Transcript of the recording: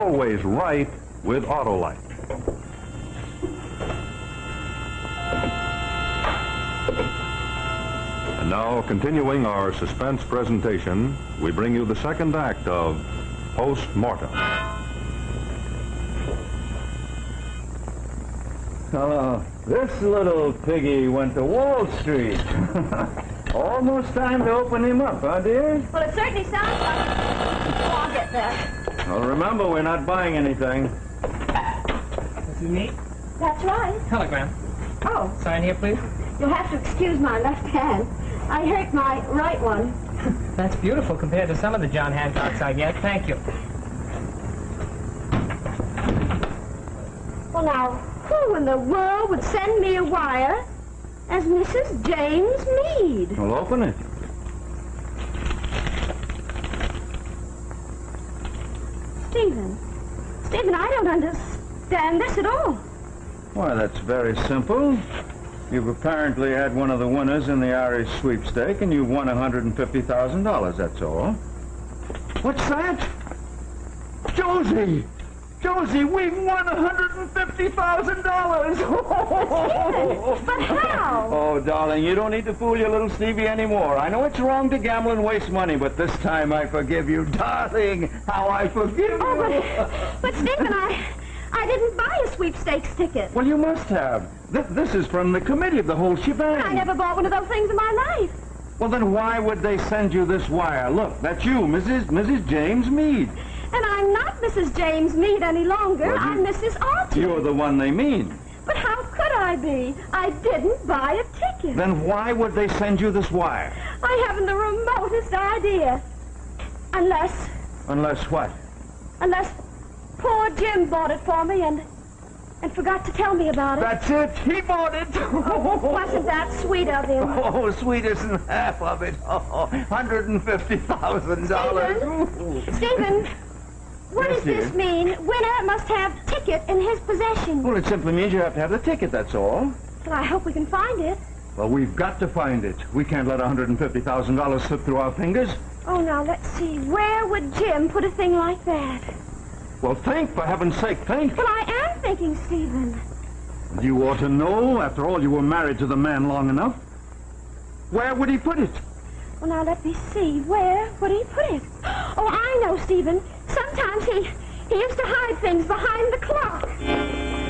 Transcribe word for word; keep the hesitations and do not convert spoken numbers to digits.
Always right with Autolite. And now, continuing our suspense presentation, we bring you the second act of Post-Mortem. Oh, this little piggy went to Wall Street. Almost time to open him up, huh, dear? Well, it certainly sounds like it. Oh, I'll get there. Well, remember, we're not buying anything. This is me. That's right. Telegram. Oh, Sign here, please. you'll have to excuse my left hand. I hurt my right one. That's beautiful compared to some of the John Hancocks I get. Thank you. Well, now, who in the world would send me a wire as Missus James Mead? Well, open it. Stephen. Stephen, I don't understand this at all. Why, that's very simple. You've apparently had one of the winners in the Irish sweepstake, and you've won one hundred fifty thousand dollars, that's all. What's that? Josie! Josie, we've won one hundred fifty thousand dollars! But how? Oh, darling, you don't need to fool your little Stevie anymore. I know it's wrong to gamble and waste money, but this time I forgive you. Darling, how I forgive Oh, you! but, but Stephen, I, I didn't buy a sweepstakes ticket. Well, you must have. Th- this is from the committee of the whole shebang. I never bought one of those things in my life. Well, then why would they send you this wire? Look, that's you, Missus Missus James Mead. And I'm not Missus James Mead any longer. Well, you- I'm Missus Alton. You're the one they mean. But how could I be? I didn't buy a ticket. Then why would they send you this wire? I haven't the remotest idea. Unless, Unless what? unless poor Jim bought it for me and, and forgot to tell me about it. That's it. He bought it. Wasn't that sweet of him? Oh, sweet isn't half of it. Oh, one hundred fifty thousand dollars. Stephen, what Yes, does this dear? mean? Winner must have ticket in his possession. Well, it simply means you have to have the ticket, that's all. Well, I hope we can find it. Well, we've got to find it. We can't let one hundred fifty thousand dollars slip through our fingers. Oh, now, let's see. Where would Jim put a thing like that? Well, think, for heaven's sake, think. Well, I am thinking, Stephen. You ought to know. After all, you were married to the man long enough. Where would he put it? Well, now, let me see. Where would he put it? Oh, I know, Stephen. Sometimes he, he used to hide things behind the clock.